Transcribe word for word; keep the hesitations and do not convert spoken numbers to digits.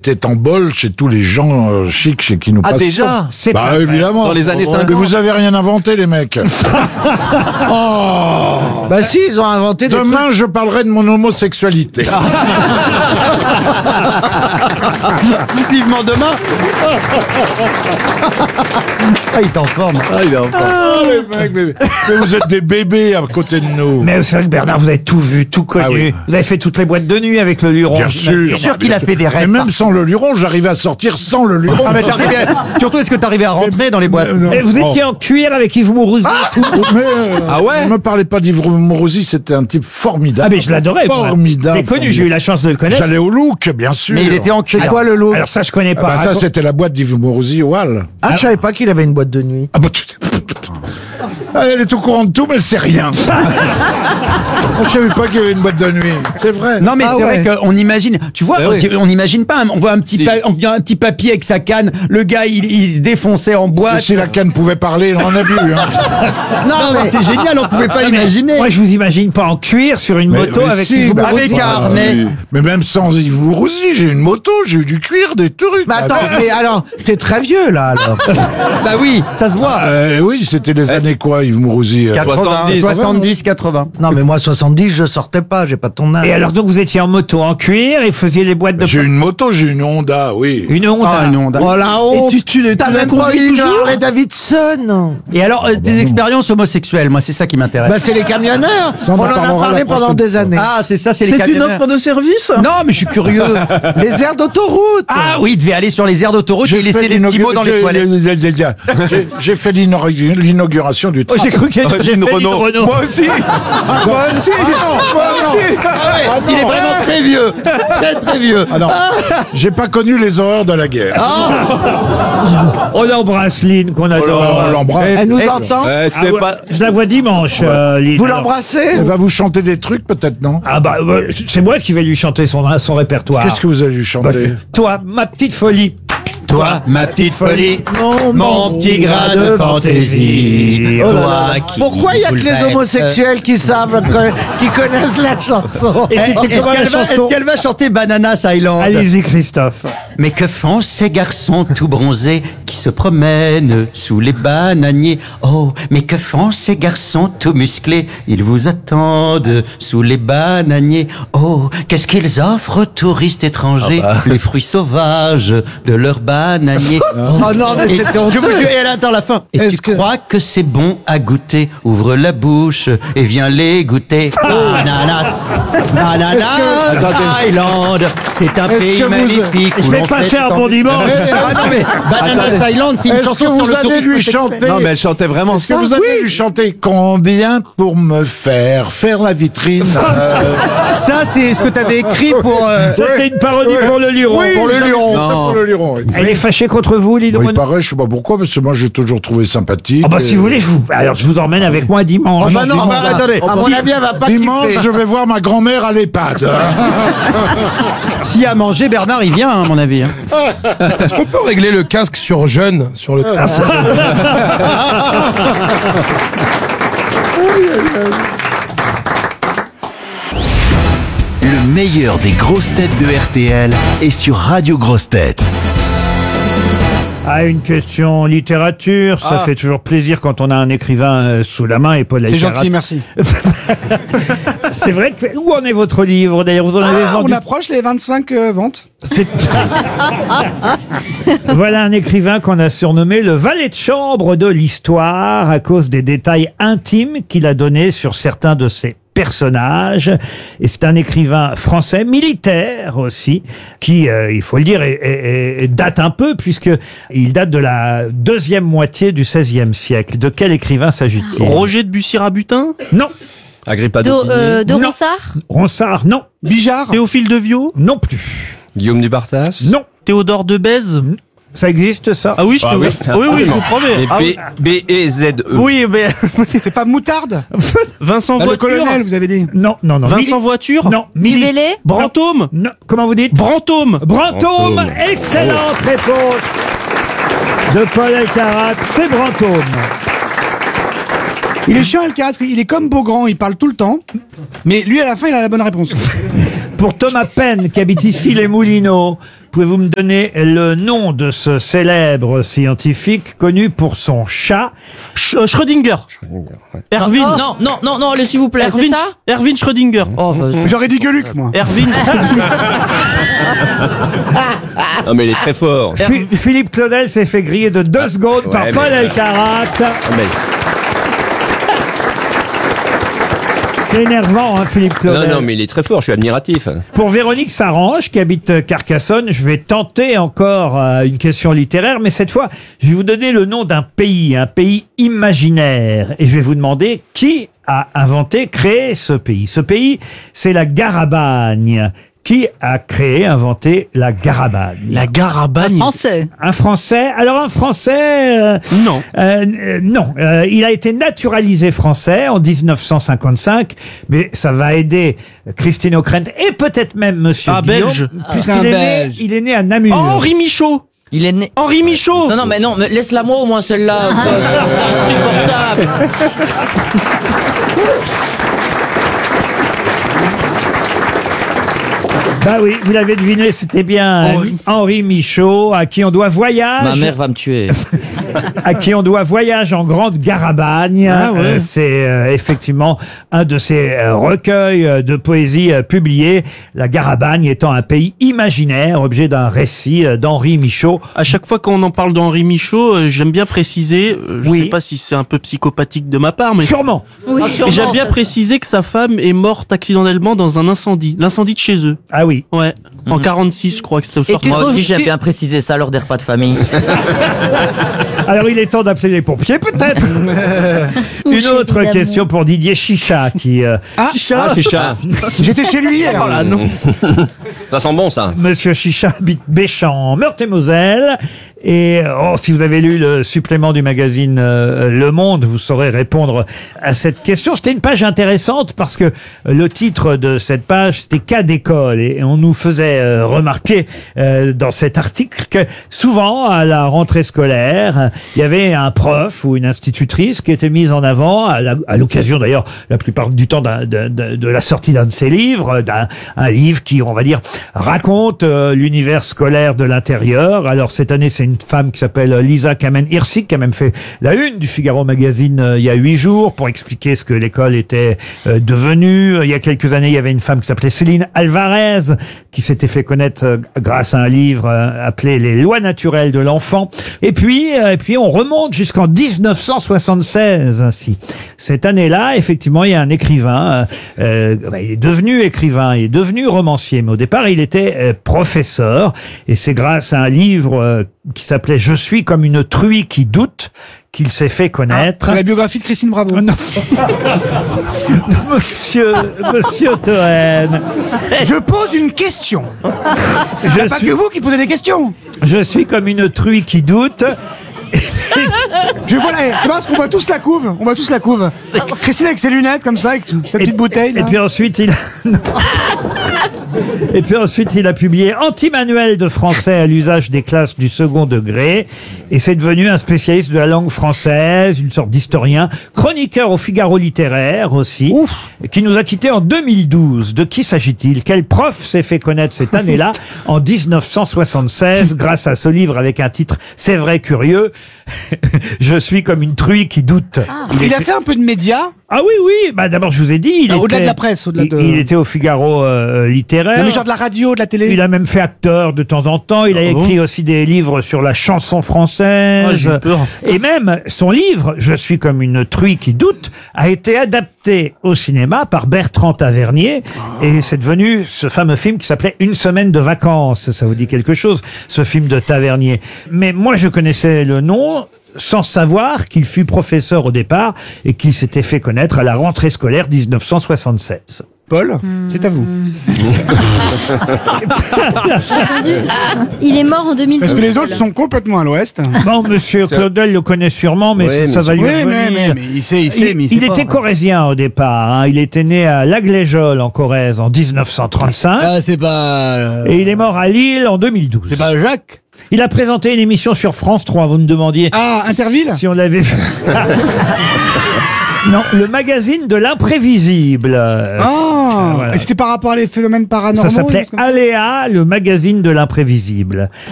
était en bol chez tous les gens euh, chics chez qui nous Ah passent. déjà C'est Bah pas évidemment. Dans les années Mais cinquante. vous avez rien inventé les mecs. Oh. Bah si, ils ont inventé des Demain je parlerai de mon homosexualité. Vivement demain. Ah, il est en forme. Ah, il est en forme. Ah, les mecs, mais, mais vous êtes des bébés à côté de nous. Mais c'est vrai que Bernard, vous avez tout vu, tout connu. Ah oui. Vous avez fait toutes les boîtes de nuit avec le Luron. Bien sûr. Je suis sûr qu'il a fait des Mais rêves. même sans le luron, j'arrivais à sortir sans le luron. Ah, mais t'arrivais à- Surtout, est-ce que t'arrivais à rentrer dans les boîtes? Euh, non. Et vous étiez Oh. en cuir avec Yves Mourouzi et tout. Mais euh, Ah ouais ne me parlez pas d'Yves Mourouzi, c'était un type formidable. Ah mais je l'adorais. moi. Formidable. J'ai connu, j'ai eu la chance de le connaître. J'allais au Look, bien sûr. Mais il était en cuir. C'est quoi le look? Alors ça, je connais Ah pas. bah, ça, Raconte- c'était la boîte d'Yves Mourouzi au Hall. Ah, je savais pas qu'il avait une boîte de nuit. Ah bah, tu... Ah, elle est au courant de tout, mais c'est rien. Je savais pas qu'il y avait une boîte de nuit. C'est vrai. Non mais Ah c'est ouais. vrai qu'on imagine, tu vois, Eh on, oui. on imagine pas, on voit un petit, pa- on voit un petit papier avec sa canne, le gars il, il se défonçait en Et boîte. si la canne pouvait parler, on en a vu. Hein. Non mais c'est génial, on pouvait pas Ah, mais imaginer. Moi, je vous imagine pas en cuir sur une Mais- moto mais avec si, Yves bah, Mourouzi. avec un harnais. Mais même sans Yves Mourouzi, j'ai une moto, j'ai eu du cuir, des trucs. Mais attends, Ah, mais alors, t'es très vieux là alors. Bah oui, ça se voit. euh, oui, c'était les années quoi, Yves Mourouzi euh, quatre-vingts, soixante-dix, quatre-vingts. Non mais moi soixante-dix, je sortais pas, j'ai pas ton âge. Et alors donc vous étiez en moto en cuir et faisiez les boîtes de J'ai une moto, j'ai une Honda, oui. une Honda. Ah non, d'accord. Oh la honte. Et tu, tu, T'as tu même la pas conduis eu une toujours Harley Davidson. Et alors, euh, des expériences homosexuelles, moi c'est ça qui m'intéresse. Bah c'est les camionneurs. Ça, on On en en a parlera parlé la pendant prochaine des années. Ah, c'est ça, c'est les C'est une camionneurs. offre de service? Non, mais je suis curieux. Les aires d'autoroute. Ah oui, il devait aller sur les aires d'autoroute et laisser des petits mots dans les j'ai- toilettes. j'ai- j'ai- j'ai- J'ai fait l'inaugur- l'inauguration du Oh, train. j'ai cru qu'il y avait Une une Renault. Renault. Moi aussi. Moi aussi. Moi aussi. Ah Il est non. vraiment très vieux. Très très vieux. Ah non, j'ai pas connu les horreurs de la guerre. On embrasse Lynn qu'on adore. on l'embrasse. Elle nous Eh, entend. Euh, Ah ouais, Je la vois dimanche, euh, Lynn. Vous Alors- l'embrassez. Elle va vous chanter des trucs peut-être, non? Ah bah euh, c'est moi qui vais lui chanter son, son répertoire. Qu'est-ce que vous allez lui Bah, chanter? toi, ma petite folie. Toi, ma petite folie, Mon, mon petit grain de fantaisie. Oh là Toi là. qui Pourquoi il y a que les bouleverse. homosexuels qui savent, que- qui connaissent la chanson? Et Eh, c'était Est-ce comment la qu'elle va, chanson est-ce qu'elle va chanter Bananas Island? Allez-y, Christophe. Mais que font ces garçons tout bronzés qui se promènent sous les bananiers? Oh, mais que font ces garçons tout musclés? Ils vous attendent sous les bananiers. Oh, qu'est-ce qu'ils offrent aux touristes étrangers? Les fruits sauvages de leurs bananiers. Oh non, mais Et c'était je honteux. vous jure, et elle attend la fin. Et tu Est-ce que- crois que c'est bon à goûter? Ouvre la bouche et viens les goûter. Ananas, ananas, Thaïlande, c'est un est-ce pays que vous- magnifique. Je où vais l'on pas fait faire tant- bon dimanche. Ah non mais Bananas Thaïlande, c'est une Est-ce chanson que sur vous le allez tourisme lui sexuel. chanter? Non, mais elle chantait vraiment Est-ce que ça. vous allez lui chanter combien pour me faire faire la vitrine euh, Ça, c'est ce que t'avais écrit pour. euh, Ça, c'est une parodie ouais. pour le Luron. Oui, pour le j'avais Luron. fait Pour le Luron, oui. Elle est fâchée contre vous, Lynn Bon, il Renaud. paraît, je sais pas pourquoi, parce que moi j'ai toujours trouvé sympathique. Ah bah Et- si vous voulez, je vous... alors je vous emmène avec moi dimanche. Ah bah non, bah, bah, attendez. à mon avis, elle va pas Dimanche, kiffer. je vais voir ma grand-mère à l'EHPAD. S'il y a à manger, Bernard, il vient, hein, à mon avis. hein. Est-ce qu'on peut régler le casque sur jeune sur le Le meilleur des grosses têtes de R T L est sur Radio Grosses Têtes. Ah, une question littérature, ça Ah. fait toujours plaisir quand on a un écrivain euh, sous la main et Paul C'est Elkarat. gentil, merci. C'est vrai que... Où en est votre livre d'ailleurs? Vous en avez Ah, vendu... on approche les vingt-cinq euh, ventes. C'est- Voilà un écrivain qu'on a surnommé le valet de chambre de l'histoire à cause des détails intimes qu'il a donnés sur certains de ses personnages. Et c'est un écrivain français, militaire aussi, qui, euh, il faut le dire, est- est- est- date un peu puisque il date de la deuxième moitié du seizième siècle. De quel écrivain s'agit-il? Roger de Bussy-Rabutin. Non. Agrippa De, euh, de Non. Ronsard. Ronsard, non. Bijard. Théophile de Viau. Non plus. Guillaume du Bartas. Non. Théodore de Bèze. Ça existe, ça? Ah oui, je Ah peux- oui, oui, oui, je vous promets. Et Ah oui. B E Z E. Oui, mais c'est pas Moutarde. Vincent Bah, Voiture. le colonel, vous avez dit. Non, non, non. Vincent Mili- Voiture. Non. Mili- Duvellé. Brantôme. Non. Comment vous dites? Brantôme. Brantôme. Brantôme. Excellente réponse de Paul Elkarat. C'est Brantôme. Il est chiant, Elkarat, parce qu'il est comme Beaugrand, il parle tout le temps. Mais lui, à la fin, il a la bonne réponse. Pour Thomas Penn, qui habite ici les Moulineaux, Pouvez-vous me donner le nom de ce célèbre scientifique connu pour son chat? Sch- euh, Schrödinger. Erwin. Non, non, non, non, allez, s'il vous plaît, c'est Erwin, ça? Erwin Schrödinger. Oh, vas-y. J'aurais dit Gueuluc, moi. Erwin. Non mais il est très fort. Phi- Philippe Claudel s'est fait griller de deux secondes ouais, par mais- Paul Elkarat. Ah, mais- C'est énervant, hein, Philippe Claudel. Non, non, mais il est très fort, je suis admiratif. Pour Véronique Sarange, qui habite Carcassonne, je vais tenter encore euh, une question littéraire, mais cette fois, je vais vous donner le nom d'un pays, un pays imaginaire. Et je vais vous demander qui a inventé, créé ce pays. Ce pays, c'est la Garabagne. Qui a créé, inventé la Garabagne? La Garabagne. Français. Un Français. Alors un Français. euh, Non. euh, euh, non. Euh, il a été naturalisé français en dix-neuf cent cinquante-cinq, mais ça va aider Christine O'Krent et peut-être même Monsieur Ah, Guillaume, belge. puisqu'il Ah, est né, belge. il est né à Namur. Oh, Henri Michaud. Il est né. Henri Michaud. Non, non, mais non, mais laisse-la moi au moins celle-là. C'est insupportable. Bah oui, vous l'avez deviné, c'était bien Henri. Henri Michaud, à qui on doit voyage. Ma mère va me tuer. à qui on doit Voyage en Grande Garabagne. Ah ouais. Euh, c'est euh, effectivement un de ces euh, recueils euh, de poésie euh, publiés. La Garabagne étant un pays imaginaire, objet d'un récit euh, d'Henri Michaud. À chaque fois qu'on en parle d'Henri Michaud, euh, j'aime bien préciser, euh, je Oui. sais pas si c'est un peu psychopathique de ma part, mais Sûrement. Oui, mais j'aime bien préciser que sa femme est morte accidentellement dans un incendie. L'incendie de chez eux. Ah oui. Ouais. En quarante-six, je crois que c'était au soir. Moi aussi, j'aime bien préciser ça lors des repas de famille. Alors il est temps d'appeler les pompiers peut-être. Une autre question pour Didier Chicha qui euh, Ah, Ah, Chicha. J'étais chez lui hier. Oh là, non. Ça sent bon ça. Monsieur Chicha habite Béchamp, Meurthe-et-Moselle. Et oh, si vous avez lu le supplément du magazine euh, Le Monde, vous saurez répondre à cette question. C'était une page intéressante parce que le titre de cette page, c'était cas d'école. Et on nous faisait euh, remarquer euh, dans cet article que souvent, à la rentrée scolaire, il y avait un prof ou une institutrice qui était mise en avant, à, la- à l'occasion d'ailleurs, la plupart du temps, d'un- de, de- de la sortie d'un de ses livres, d'un un livre qui, on va dire, raconte euh, l'univers scolaire de l'intérieur. Alors cette année, c'est une femme qui s'appelle Lisa Kamen-Hirsig, qui a même fait la une du Figaro Magazine euh, il y a huit jours pour expliquer ce que l'école était euh, devenue. Il y a quelques années, il y avait une femme qui s'appelait Céline Alvarez, qui s'était fait connaître euh, grâce à un livre euh, appelé Les lois naturelles de l'enfant. Et puis, euh, et puis on remonte jusqu'en dix-neuf cent soixante-seize ainsi. Cette année-là, effectivement, il y a un écrivain, euh, euh, bah, il est devenu écrivain, il est devenu romancier, mais au départ, il était euh, professeur, et c'est grâce à un livre euh, qui s'appelait « Je suis comme une truie qui doute » qu'il s'est fait connaître. C'est la biographie de Christine Bravo. Oh non. Monsieur, Monsieur Toen, Je pose une question. je Il n'y a pas suis, que vous qui posez des questions. je suis comme une truie qui doute. Je vois la... C'est parce qu'on voit tous la couve. On voit tous la couve. Christine avec ses lunettes comme ça, avec sa petite bouteille. Et Là. puis ensuite, il a... Et puis ensuite, il a publié Anti-manuel de français à l'usage des classes du second degré. Et c'est devenu un spécialiste de la langue française, une sorte d'historien, chroniqueur au Figaro littéraire aussi, qui nous a quittés en deux mille douze. De qui s'agit-il? Quel prof s'est fait connaître cette année-là, en dix-neuf cent soixante-seize, grâce à ce livre avec un titre « C'est vrai curieux ». Je suis comme une truie qui doute. Il, a fait un peu de médias. Ah oui, oui. Bah d'abord, je vous ai dit, il Ah, était au-delà de la presse, au-delà il- de- il était au Figaro euh, littéraire. Non, mais genre de la radio, de la télé. Il a même fait acteur de temps en temps. Il a Ah bon écrit aussi des livres sur la chanson Ah, française. j'ai eu peur. Et même son livre, Je suis comme une truie qui doute, a été adapté au cinéma par Bertrand Tavernier. Et c'est devenu ce fameux film qui s'appelait Une semaine de vacances. Ça vous dit quelque chose, ce film de Tavernier. Mais moi, je connaissais le nom sans savoir qu'il fut professeur au départ et qu'il s'était fait connaître à la rentrée scolaire dix-neuf cent soixante-seize. Paul, c'est à vous. Il est mort en deux mille douze. Parce que les autres sont complètement à l'ouest. Bon, monsieur Claudel le connaît sûrement, mais Oui, ça, mais ça va c'est- lui Oui, mais, revenir. mais, mais il sait, il sait, mais il, il sait était pas. corrézien au départ. Hein. Il était né à Lagléjol en Corrèze en dix-neuf cent trente-cinq. Ah, c'est pas. euh, Et il est mort à Lille en deux mille douze. C'est pas Jacques. Il a présenté une émission sur France trois. Vous me demandiez Ah, Interville. si on l'avait vu. Non, le magazine de l'imprévisible. Euh, Ah, voilà. et c'était par rapport à les phénomènes paranormaux. Ça s'appelait des trucs comme ça Aléa, le magazine de l'imprévisible.